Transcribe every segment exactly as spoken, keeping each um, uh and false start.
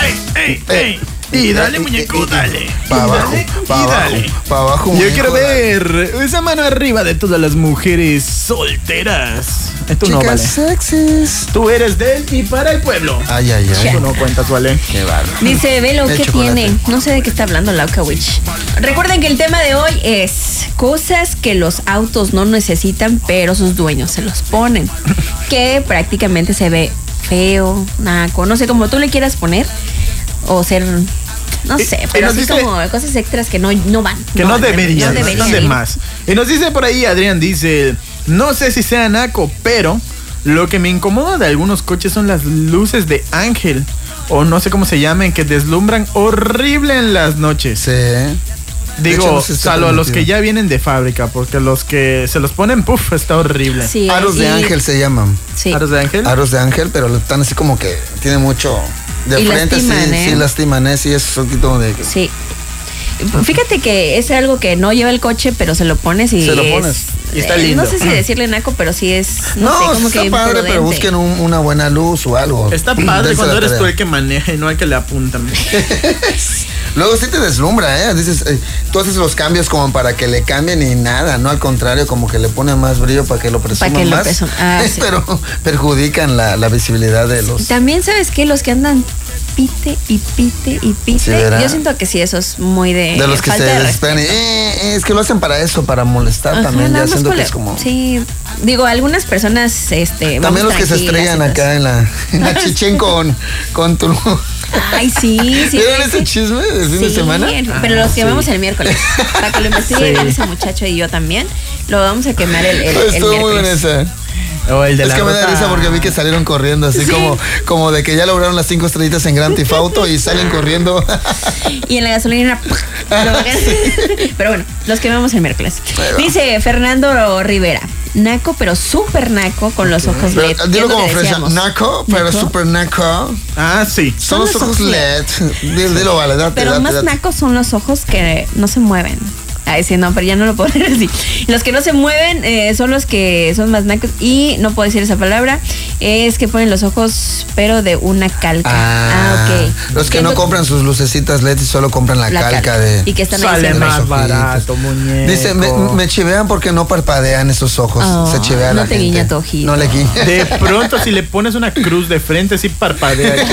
¡Ay, ey, ey! Y dale, muñeco, dale. Para abajo, para abajo, para abajo. Yo quiero ver esa mano arriba de todas las mujeres solteras. Esto no vale. Sexys. Tú eres de él y para el pueblo. Ay, ay, ay. Tú no cuentas, ¿vale? Qué bárbaro. Dice, Velo, ¿qué chocolate. tiene? No sé de qué está hablando Lauca Witch. Recuerden que el tema de hoy es cosas que los autos no necesitan, pero sus dueños se los ponen. Que prácticamente se ve feo, naco, no sé cómo tú le quieras poner. O ser... No sé, Y- y pero nos así dice- como cosas extras que no, no van. Que no, van, deberían, no deberían están de ir. más. Y nos dice por ahí, Adrián dice, no sé si sea naco, pero lo que me incomoda de algunos coches son las luces de ángel, o no sé cómo se llamen, que deslumbran horrible en las noches. Sí. De hecho, Digo, no se está salvo a los que permitido. ya vienen de fábrica, porque los que se los ponen, puff, está horrible. Sí, Aros de y- ángel se llaman. Sí. ¿Aros de ángel? Aros de ángel, pero están así como que tiene mucho de Y frente, lastiman, sí, ¿eh? sí lastiman, ¿eh? Sí, es un poquito de... Sí. Fíjate que es algo que no lleva el coche, pero se lo pones y Se lo es- pones. Y está eh, lindo. No sé si decirle naco, pero sí es, no, No, sé, como está que padre, imprudente. pero busquen un- una buena luz o algo. Está padre Dense cuando la eres tú tarea. el que maneja y no el que le apuntan. Luego sí te deslumbra, ¿eh? Dices, eh, tú haces los cambios como para que le cambien y nada, no al contrario, como que le pone más brillo para que lo presuman que lo más. presum- ah, sí. Pero perjudican la, la visibilidad de los... También, ¿sabes qué? Los que andan pite y pite y pite. Sí, ¿verdad? Yo siento que sí, eso es muy de. De los que se falta de desesperan. y, respeto. Eh, es que lo hacen para eso, para molestar Ajá, también. nada Ya más siento por que el- es como... Sí, digo, algunas personas, este. vamos También los que se tranquilas estrellan y todo acá eso. en la, en la chichen con, con tu... Ay, sí, sí. ¿Vieron sí, ese sí. chisme del fin de Sí, semana? pero los Ah, quemamos sí. el miércoles. Para que lo investigue Sí. bien ese muchacho y yo también. Lo vamos a quemar el, el, el Estuvo muy buena miércoles. esa. O el de Es la que me da ruta- risa porque vi que salieron corriendo, así Sí. como, como de que ya lograron las cinco estrellitas en Grand Theft Auto y salen corriendo. Y en la gasolina. lo bajan. Pero bueno, los quemamos el miércoles. Ahí va. Dice Fernando Rivera. Naco, pero súper naco con los ojos Pero, L E D. dilo Es lo como que fresa. decíamos. Naco, pero Naco. super naco. Ah, sí. Son los ojos L E D. Dilo, dilo, vale, date, Pero date, más date. nacos son los ojos que no se mueven. Ay, sí, no, pero ya no lo puedo decir así. Los que no se mueven eh, son los que son más nacos. Y no puedo decir esa palabra. Es que ponen los ojos, pero de una calca. Ah, ok. Los que Es no lo- compran sus lucecitas L E D y solo compran la, la calca, de... Y que están ahí Sale siempre. más Los ojitos. barato, muñeco. Dice, me, me chivean porque no parpadean esos ojos. Oh, se chivea no la te gente. guiña tu ojito. No le guiña. De pronto, si le pones una cruz de frente, sí parpadea.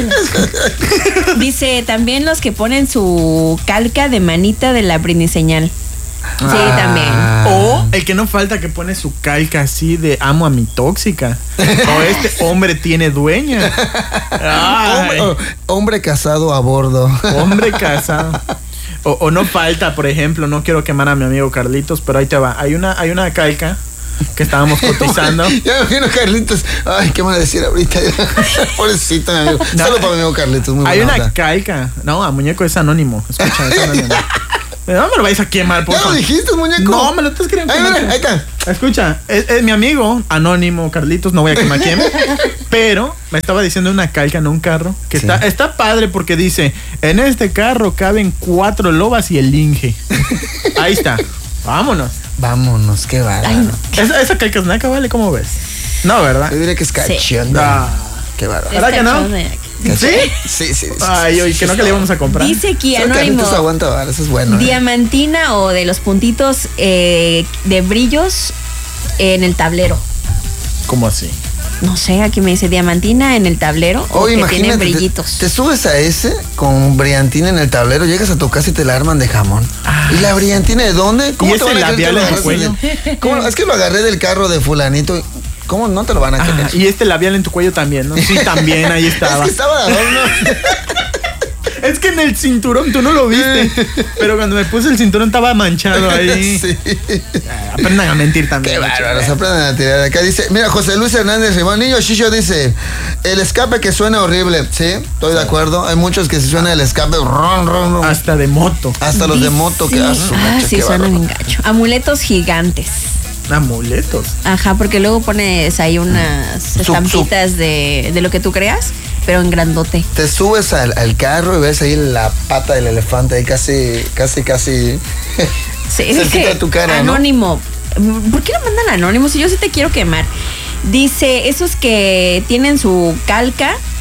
Dice también los que ponen su calca de manita de la briniseñal. Sí, Ah. también. O el que no falta que pone su calca así de amo a mi tóxica. O este hombre tiene dueña. Ay, Hombre, oh, hombre casado a bordo. hombre casado. O, o no falta, por ejemplo, no quiero quemar a mi amigo Carlitos, pero ahí te va. Hay una, hay una calca que estábamos cotizando. Ya me imagino Carlitos. Ay, ¿qué me va a decir ahorita? Pobrecito, mi amigo. No. Solo para mi amigo Carlitos. Muy Hay buena una onda. calca. No, a muñeco es anónimo. Escucha, es anónimo. Pero no me lo vais a quemar, por ¿Ya lo favor. dijiste, muñeco? No, me lo estás queriendo Ahí, quemar. mira, ahí está. Escucha, es, es mi amigo anónimo Carlitos, no voy a quemar quién, pero me estaba diciendo una calca en un carro que Sí. está, está padre porque dice, en este carro caben cuatro lobas y el Inge. Ahí está, vámonos. Vámonos, qué bárbaro. Ay, no. Esa, esa calca es naca, ¿vale? ¿Cómo ves? No, ¿verdad? Yo diría que es cachondo. Ah. Qué bárbaro. ¿Verdad que no? Está ¿Sí? Sí, sí, sí. Ay, oye, que no que le íbamos a comprar. Dice aquí Ese anónimo. Carlitos aguanta vara, eso es bueno. ¿eh? Diamantina o de los puntitos eh, de brillos en el tablero. ¿Cómo así? No sé, aquí me dice diamantina en el tablero o Oye, que tienen imagínate, te, brillitos. te subes a ese con brillantina en el tablero, llegas a tu casa y te la arman de jamón. ¿Y la brillantina de dónde? ¿Cómo ¿Y te ese van a creer que labial lo en tu agarraste cuello? del- ¿Cómo? Es que lo agarré del carro de fulanito. ¿Cómo no te lo van a creer? Ah, y este labial en tu cuello también, ¿no? Sí, también, ahí es estaba. que estaba de adorno. Es que en el cinturón tú no lo viste. Pero cuando me puse el cinturón estaba manchado ahí. Sí. Ah, aprendan a mentir también. Qué muchachos. bárbaros, aprendan a tirar. Acá dice, mira, José Luis Hernández Ribón, niño Shisho dice, el escape que suena horrible. Sí, estoy de acuerdo. Hay muchos que se suena el escape. Ron, ron, ron. Hasta de moto. Hasta los de moto que Dice- a su Ah, mecha, sí, qué suena bárbaro. bien gacho. Amuletos gigantes. Amuletos. Ajá, porque luego pones ahí unas estampitas de, de lo que tú creas, pero en grandote. Te subes al, al carro y ves ahí la pata del elefante ahí casi, casi, casi Sí, cerquita dice de tu cara, ¿no? anónimo. ¿Por qué lo mandan anónimo? Si yo sí te quiero quemar. Dice, esos que tienen su calca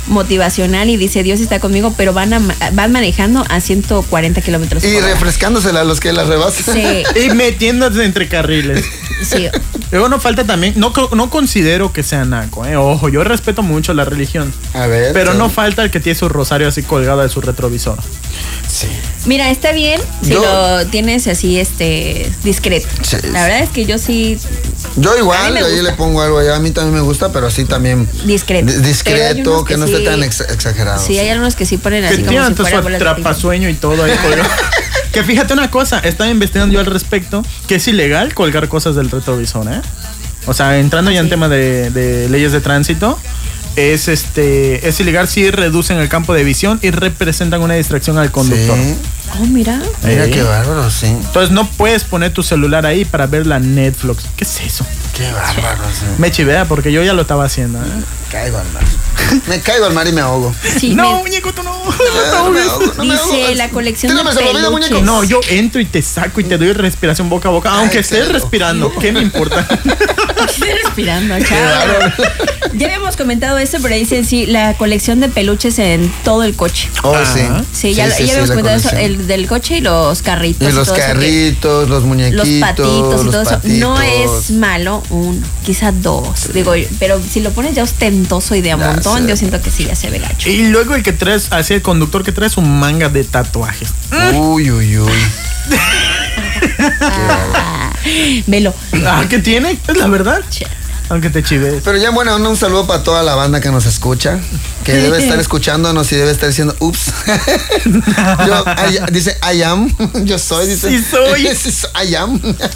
motivacional y dice, Dios está conmigo, pero van, a, van manejando a ciento cuarenta kilómetros por Y hora. refrescándosela a los que las rebasan. Sí. Y metiéndose entre carriles. Sí. Luego no falta también, no, no considero que sea naco, eh. Ojo, yo respeto mucho la religión. A ver. Pero sí. no falta el que tiene su rosario así colgado de su retrovisor. Sí. Mira, está bien si Yo- lo tienes así, este, discreto. Sí. La verdad es que yo sí, Yo A igual, mí me ahí gusta. le pongo algo allá. A mí también me gusta, pero sí también. discreto. di- Pero hay discreto, unos que, que no sí- esté tan ex- exagerado. sí, hay algunos que sí ponen Que así como tiene si antes fuera su bolas de ping-pong. atrapasueño y todo ahí colgado. Que fíjate una cosa, estaba investigando yo al respecto, que es ilegal colgar cosas del retrovisor, ¿eh? O sea, entrando ya en sí. tema de, de leyes de tránsito, es este es ilegal si reducen el campo de visión y representan una distracción al conductor. Sí. Oh, mira. Mira Eh. qué bárbaro, sí. Entonces no puedes poner tu celular ahí para ver la Netflix. ¿Qué es eso? Qué bárbaro, sí. Me chivea porque yo ya lo estaba haciendo, ¿eh? Caigo al mar. Me caigo al mar y me ahogo. Sí, no, me- muñeco, tú no. No me ahogo, no me Dice ahogo. la colección Tírame de salvavidas, peluches. muñeco. No, yo entro y te saco y te doy respiración boca a boca, aunque estés excelente. respirando. ¿Qué me importa? Estoy respirando, chao. Ya habíamos comentado eso, pero dicen sí, la colección de peluches en todo el coche. Oh, Ah. sí. Sí, ya, ya habíamos la comentado eso, colección. el del coche y los carritos. Y los todo eso que- carritos, los muñequitos. los patitos y los todo eso. No patitos. es malo, uno, quizá dos. Digo, pero si lo pones ya ostentoso y de a Ya montón, sé. yo siento que sí, ya se ve gacho. Y luego el que traes, así el conductor que trae su manga de tatuajes. Uy, uy, uy. Ah, velo. Ah, ¿qué tiene? Es la verdad. Che. Aunque te chives. Pero ya bueno, un saludo para toda la banda que nos escucha, que debe estar escuchándonos y debe estar diciendo, ups. Yo, I- dice, I am, yo soy, dice. Sí soy. Sí, so- I am.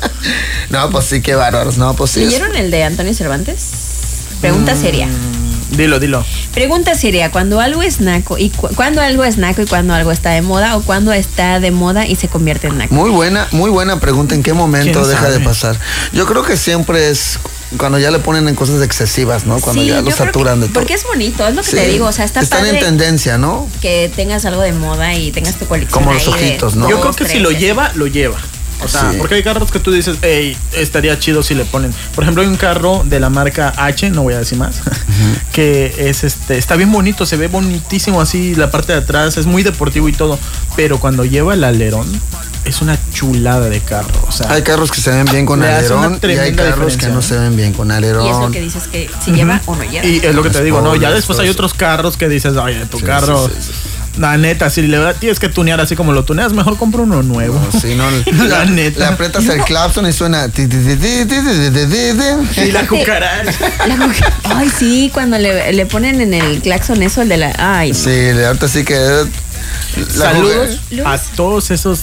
No, pues sí, qué bárbaros, no, pues sí. es- ¿Leyeron el de Antonio Cervantes? Pregunta seria. Dilo, dilo. Pregunta seria, cuando algo es naco y cu- cuando algo es naco y cuando algo está de moda o cuando está de moda y se convierte en naco. Muy buena, muy buena pregunta. ¿En qué momento ¿Quién deja sabe? de pasar? Yo creo que siempre es cuando ya le ponen en cosas excesivas, ¿no? Cuando Sí, ya yo lo creo saturan que- de todo. Porque es bonito, es lo que Sí. te digo, o sea, está Están padre en tendencia, ¿no? que tengas algo de moda y tengas tu colección Como los ahí de ojitos, ¿no? Yo dos, creo que si tres, lo así. lleva, lo lleva. O sea, Sí. porque hay carros que tú dices, hey, estaría chido si le ponen. Por ejemplo, hay un carro de la marca H, no voy a decir más, que es este, está bien bonito, se ve bonitísimo así, la parte de atrás, es muy deportivo y todo. Pero cuando lleva el alerón, es una chulada de carro. O sea, Hay carros que se ven bien con Le hace una alerón y hay tremenda carros que diferencia, no ¿no? se ven bien con Y es lo alerón. que dices que si lleva o no lleva. y es lo que te Los digo, ¿no? Ya pobres, después todo hay eso. otros carros que dices, oye, tu Sí, carro, sí, sí, sí. la neta, si le tienes que tunear así como lo tuneas, mejor compra uno nuevo. No, sí, no, La la, neta. Le aprietas el clapson y suena. ti, ti, ti, ti, ti, ti, ti, ti, ti. Y la cucaracha. La mujer- ay, sí, cuando le, le ponen en el claxon eso, el de la. Ay, no. Sí, le- ahorita sí que. la Saludos Luz. a todos esos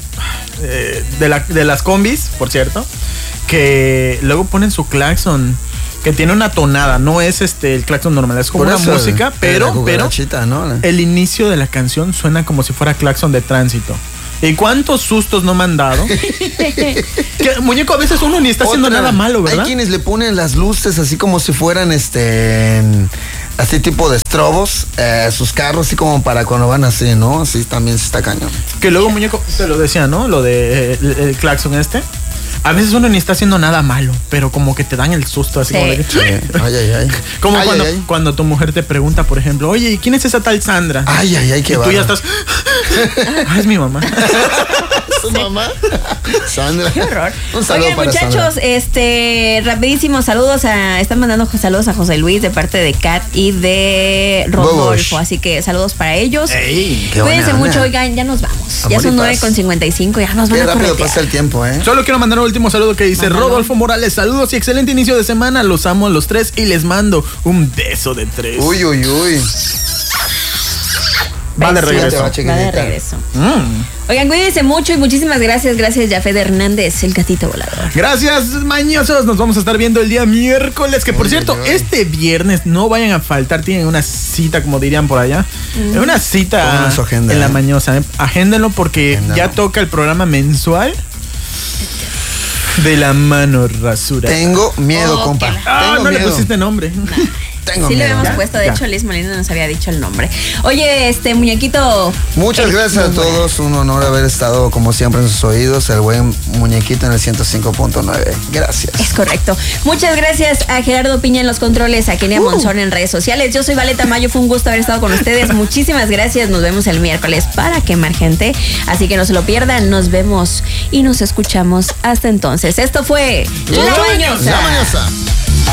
eh, de, la- de las combis, por cierto, que luego ponen su claxon, que tiene una tonada, no es este el claxon normal, es como Por una eso, música, la pero, pero cucarachita, ¿no? el inicio de la canción suena como si fuera claxon de tránsito. ¿Y cuántos sustos no me han dado? Que, muñeco, a veces uno ni está haciendo Otra, nada malo, ¿verdad? Hay quienes le ponen las luces así como si fueran este. en- así tipo de estrobos, eh, sus carros, así como para cuando van así, ¿no? Así también se está cañón. Que luego, muñeco, te lo decía, ¿no? Lo de eh, el, el claxon este. A veces uno ni está haciendo nada malo, pero como que te dan el susto, así Sí. como de que- Sí. Ay, ay, ay. Como Ay, cuando, ay, ay. cuando tu mujer te pregunta, por ejemplo, oye, ¿y quién es esa tal Sandra? Ay, ay, ay, qué y tú ya bárbaro. estás. Ah, es mi mamá. ¿Su mamá? Sandra. Qué horror. Un saludo Oigan, para muchachos, Sandra. este, rapidísimo, saludos a, están mandando saludos a José Luis de parte de Kat y de Rodolfo, Bobosh. así que saludos para ellos. Ey. Qué Cuídense buena mucho, onda. oigan, ya nos vamos. Amor ya y son nueve paz. con cincuenta y cinco, ya nos van Qué a rápido corretear. pasa el tiempo, ¿eh? Solo quiero mandar un último saludo que dice Mándalo. Rodolfo Morales. Saludos y excelente inicio de semana. Los amo a los tres y les mando un beso de tres. Uy, uy, uy. Va de Beso. regreso. Va, Va de chiquitita. regreso. Mm. Oigan, cuídense mucho y muchísimas gracias. Gracias, Jafet Hernández, el gatito volador. Gracias, mañosos. Nos vamos a estar viendo el día miércoles. Que por Uy, cierto, uy, uy. este viernes no vayan a faltar. Tienen una cita, como dirían por allá. Mm. Una cita Pongan su agenda, en la ¿eh? mañosa. ¿eh? Agéndenlo porque Agéndalo. ya toca el programa mensual de la mano rasura. Tengo miedo, Oh, compa. qué Ah, Tengo no le miedo. pusiste nombre. tengo Sí, miedo. le habíamos ¿Ya? puesto, de Ya. hecho, Liz Molina nos había dicho el nombre. Oye, este muñequito. Muchas eh, gracias a muy buena. todos, un honor haber estado como siempre en sus oídos, el buen muñequito en el ciento cinco punto nueve. Gracias. Es correcto. Muchas gracias a Gerardo Piña en los controles, a Kenia Uh. Monzón en redes sociales. Yo soy Valeta Mayo, fue un gusto haber estado con ustedes. Muchísimas gracias. Nos vemos el miércoles para quemar gente. Así que no se lo pierdan. Nos vemos y nos escuchamos hasta entonces. Esto fue La La Mañosa. La mañosa.